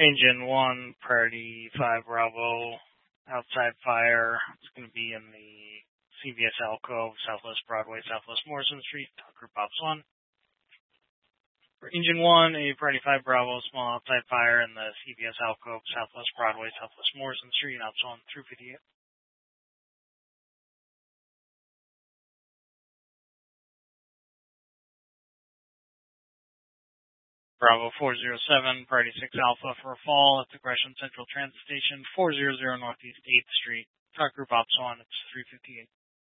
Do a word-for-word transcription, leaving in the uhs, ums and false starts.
Engine one, Priority five Bravo, outside fire. It's going to be in the C V S Alcove, Southwest Broadway, Southwest Morrison Street, Talk Group Ops one. For Engine one, a Priority five Bravo, small outside fire in the C V S Alcove, Southwest Broadway, Southwest Morrison Street, Ops one through fifty-eight. Bravo four zero seven, Priority six Alpha for a fall at the Gresham Central Transit Station, four hundred Northeast eighth Street. Truck Group Ops one, it's three fifty-eight.